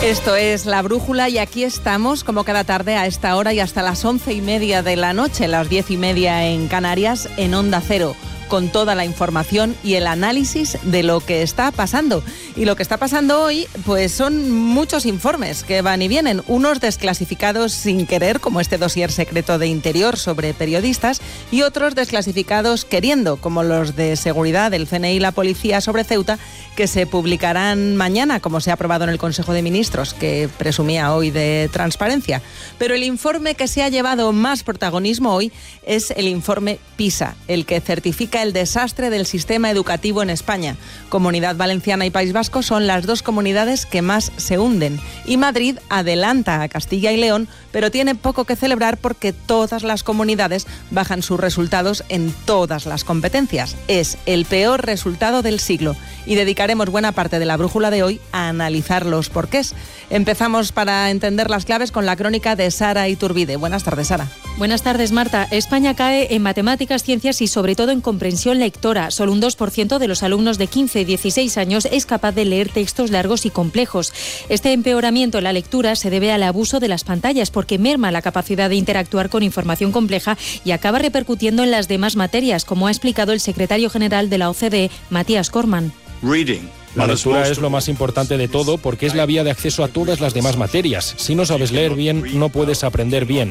Esto es La Brújula y aquí estamos como cada tarde a esta hora y hasta las 11:30 de la noche, las 10:30 en Canarias, en Onda Cero, con toda la información y el análisis de lo que está pasando. Y lo que está pasando hoy, pues son muchos informes que van y vienen, unos desclasificados sin querer, como este dossier secreto de Interior sobre periodistas, y otros desclasificados queriendo, como los de seguridad del CNI y la policía sobre Ceuta, que se publicarán mañana, como se ha aprobado en el Consejo de Ministros, que presumía hoy de transparencia. Pero el informe que se ha llevado más protagonismo hoy es el informe PISA, el que certifica el desastre del sistema educativo en España. Comunidad Valenciana y País Vasco son las dos comunidades que más se hunden. Y Madrid adelanta a Castilla y León, pero tiene poco que celebrar porque todas las comunidades bajan sus resultados en todas las competencias. Es el peor resultado del siglo. Y dedicaremos buena parte de la brújula de hoy a analizar los porqués. Empezamos para entender las claves con la crónica de Sara Iturbide. Buenas tardes, Sara. Buenas tardes, Marta. España cae en matemáticas, ciencias y sobre todo en comprensión lectora. Solo un 2% de los alumnos de 15 y 16 años es capaz de leer textos largos y complejos. Este empeoramiento en la lectura se debe al abuso de las pantallas porque merma la capacidad de interactuar con información compleja y acaba repercutiendo en las demás materias, como ha explicado el secretario general de la OCDE, Matías Corman. La lectura es lo más importante de todo porque es la vía de acceso a todas las demás materias. Si no sabes leer bien, no puedes aprender bien.